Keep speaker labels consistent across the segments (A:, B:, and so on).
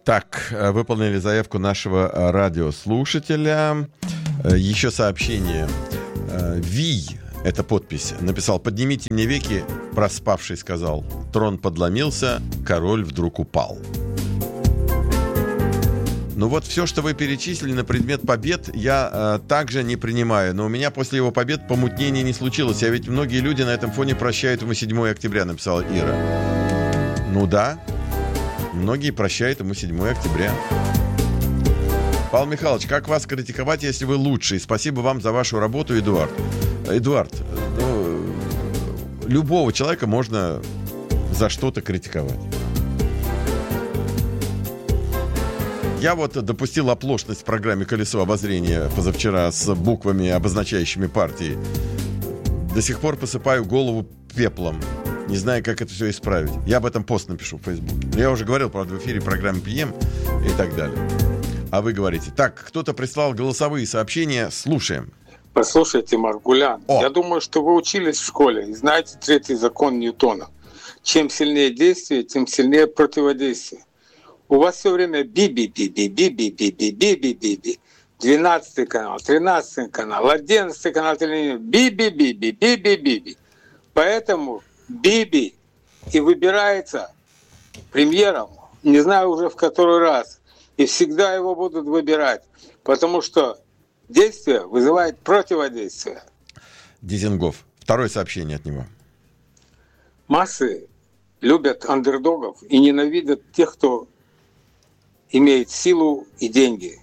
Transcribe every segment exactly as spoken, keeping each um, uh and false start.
A: Так, выполнили заявку нашего радиослушателя. Еще сообщение. Вий, это подпись, написал: «Поднимите мне веки», проспавший сказал. Трон подломился, король вдруг упал. Ну вот все, что вы перечислили на предмет побед, я э, также не принимаю. Но у меня после его побед помутнения не случилось. А ведь многие люди на этом фоне прощают ему седьмое октября, написала Ира. Ну да, многие прощают ему седьмое октября. Павел Михайлович, как вас критиковать, если вы лучший? Спасибо вам за вашу работу, Эдуард. Эдуард, ну, любого человека можно за что-то критиковать. Я вот допустил оплошность в программе «Колесо обозрения» позавчера с буквами, обозначающими партии. До сих пор посыпаю голову пеплом. Не знаю, как это все исправить. Я об этом пост напишу в Фейсбуке. Я уже говорил, правда, в эфире программы пи эм и так далее. А вы говорите. Так, кто-то прислал голосовые сообщения. Слушаем.
B: Послушайте, Маргулян,
A: О.
B: я думаю, что вы учились в школе и знаете третий закон Ньютона. Чем сильнее действие, тем сильнее противодействие. У вас все время би-би-би-би-би-би-би-би-би-би-би-би. двенадцатый канал, тринадцатый канал, одиннадцатый канал, би-би-би-би-би-би-би-би. Поэтому Биби и выбирается премьером, не знаю уже в который раз, и всегда его будут выбирать, потому что действие вызывает противодействие.
A: Дизингов. Второе сообщение от него.
B: Массы любят андердогов и ненавидят тех, кто имеет силу и деньги.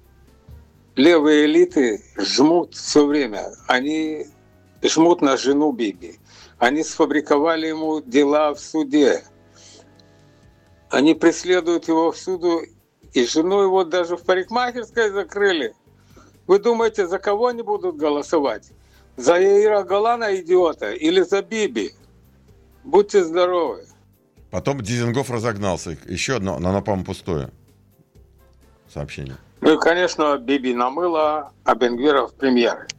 B: Левые элиты жмут все время. Они жмут на жену Биби. Они сфабриковали ему дела в суде. Они преследуют его всюду. И жену его даже в парикмахерской закрыли. Вы думаете, за кого они будут голосовать? За Яира Галана, идиота, или за Биби? Будьте здоровы.
A: Потом Дизингов разогнался. Еще одно, но оно, по-моему, пустое сообщение.
B: Ну и, конечно, Биби намыло, а Бенгвиров премьеры.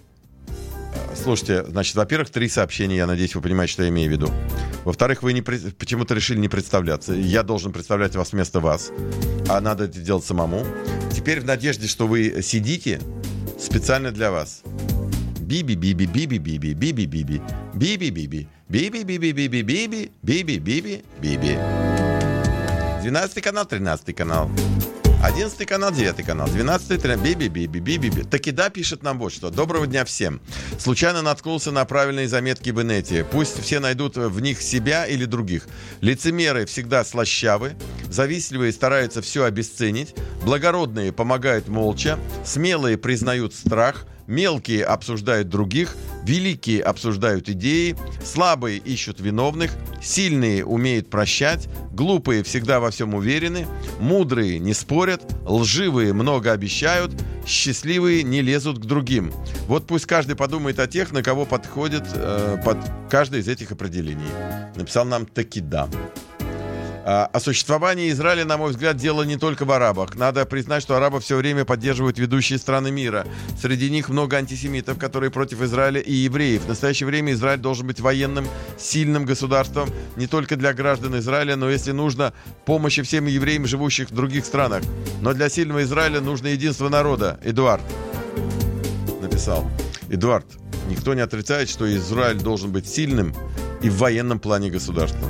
A: Слушайте, значит, во-первых, три сообщения, я надеюсь, вы понимаете, что я имею в виду. Во-вторых, вы не, почему-то решили не представляться. Я должен представлять вас вместо вас, а надо это делать самому. Теперь в надежде, что вы сидите, специально для вас. Биби-биби, биби-биби, биби-биби, биби-биби, биби-биби-биби-биби, биби-биби, биби. двенадцатый канал, тринадцатый канал. одиннадцатый канал, девятый канал, двенадцатый, тринадцатый, би-би-би-би-би-би. Такида пишет нам вот что. Доброго дня всем. Случайно наткнулся на правильные заметки в инете. Пусть все найдут в них себя или других. Лицемеры всегда слащавы, завистливые стараются все обесценить, благородные помогают молча, смелые признают страх, мелкие обсуждают других, великие обсуждают идеи, слабые ищут виновных, сильные умеют прощать, глупые всегда во всем уверены, мудрые не спорят, лживые много обещают, счастливые не лезут к другим. Вот пусть каждый подумает о тех, на кого подходит э, под каждое из этих определений. Написал нам Такида. О существовании Израиля, на мой взгляд, дело не только в арабах. Надо признать, что арабы все время поддерживают ведущие страны мира. Среди них много антисемитов, которые против Израиля, и евреев. В настоящее время Израиль должен быть военным, сильным государством не только для граждан Израиля, но, если нужно, помощи всем евреям, живущих в других странах. Но для сильного Израиля нужно единство народа. Эдуард написал. Эдуард, никто не отрицает, что Израиль должен быть сильным и в военном плане государством.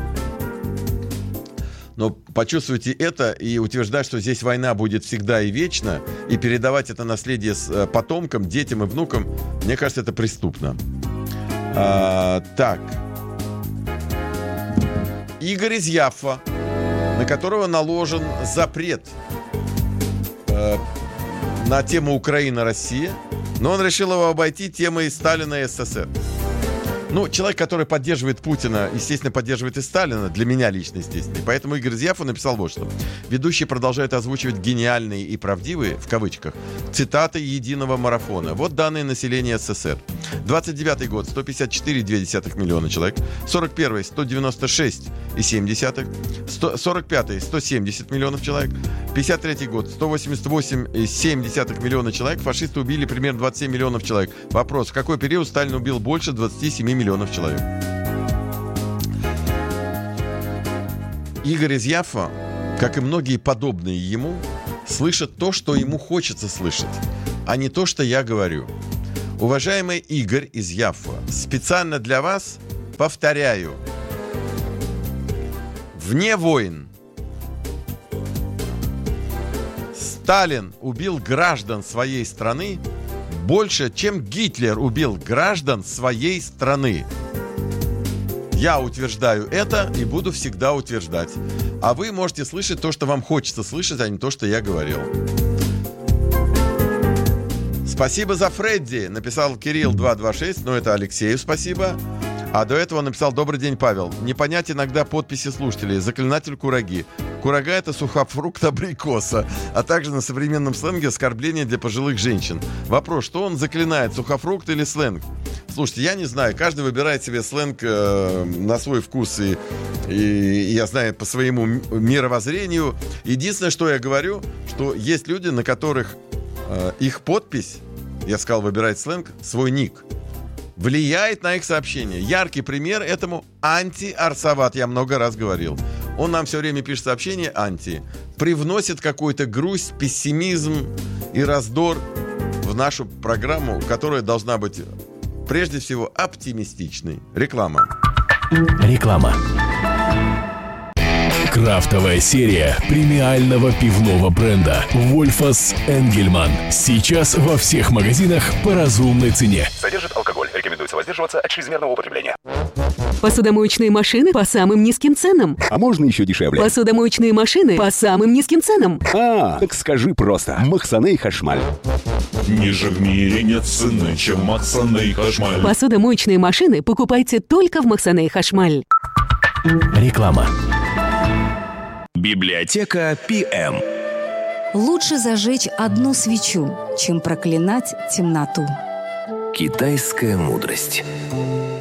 A: Но почувствуйте это и утверждать, что здесь война будет всегда и вечно, и передавать это наследие с потомкам, детям и внукам, мне кажется, это преступно. А, так. Игорь из Яффа, на которого наложен запрет э, на тему Украина-Россия, но он решил его обойти темой Сталина и СССР. Ну, человек, который поддерживает Путина, естественно, поддерживает и Сталина, для меня лично, естественно. И поэтому Игорь Зяфа написал вот что. Ведущие продолжают озвучивать гениальные и правдивые, в кавычках, цитаты единого марафона. Вот данные населения СССР. двадцать девятый год, сто пятьдесят четыре и две десятых миллиона человек. сорок первый, сто девяносто шесть и семь десятых. сорок пятый, сто семьдесят миллионов человек. пятьдесят третий год, сто восемьдесят восемь и семь десятых миллиона человек. Фашисты убили примерно двадцать семь миллионов человек. Вопрос, в какой период Сталин убил больше двадцати семи миллионов человек? Игорь из Яффа как и многие подобные ему, слышит то, что ему хочется слышать, а не то, что я говорю. Уважаемый Игорь из Яффа, специально для вас повторяю. Вне войн Сталин убил граждан своей страны больше, чем Гитлер убил граждан своей страны. Я утверждаю это и буду всегда утверждать. А вы можете слышать то, что вам хочется слышать, а не то, что я говорил. Спасибо за Фредди, написал Кирилл два два шесть, но это Алексею спасибо. А до этого написал: добрый день, Павел. Не понять иногда подписи слушателей. Заклинатель кураги. Курага — это сухофрукт абрикоса, а также на современном сленге оскорбление для пожилых женщин. Вопрос, что он заклинает, сухофрукт или сленг? Слушайте, я не знаю, каждый выбирает себе сленг э, на свой вкус и, и, и, я знаю, по своему мировоззрению. Единственное, что я говорю, что есть люди, на которых э, их подпись, я сказал, выбирать сленг, свой ник, влияет на их сообщение. Яркий пример этому анти-Арсават, я много раз говорил. Он нам все время пишет сообщение анти, привносит какую-то грусть, пессимизм и раздор в нашу программу, которая должна быть прежде всего оптимистичной. Реклама.
C: Реклама. Крафтовая серия премиального пивного бренда Wolfas Engelmann. Сейчас во всех магазинах по разумной цене.
D: Содержит алкоголь. Рекомендуется воздерживаться от чрезмерного употребления.
E: Посудомоечные машины по самым низким ценам.
F: А можно еще дешевле?
E: Посудомоечные машины по самым низким ценам.
F: А, так скажи просто. Махсаны Хашмаль.
G: Ниже в мире нет цены, чем Махсаны Хашмаль.
E: Посудомоечные машины покупайте только в Махсаны Хашмаль.
C: Реклама.
H: Библиотека пи эм.
I: Лучше зажечь одну свечу, чем проклинать темноту.
H: Китайская мудрость.